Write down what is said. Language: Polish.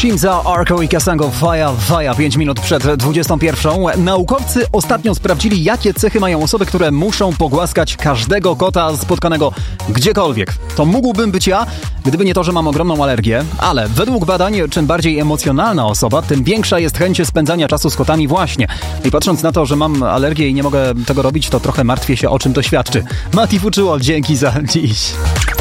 Shimza, Arco i Kasango, Faja, 5 minut przed 21. Naukowcy ostatnio sprawdzili, jakie cechy mają osoby, które muszą pogłaskać każdego kota spotkanego gdziekolwiek. To mógłbym być ja, gdyby nie to, że mam ogromną alergię, ale według badań, czym bardziej emocjonalna osoba, tym większa jest chęć spędzania czasu z kotami właśnie. I patrząc na to, że mam alergię i nie mogę tego robić, to trochę martwię się, o czym to świadczy. Mati Fuczyło, dzięki za dziś.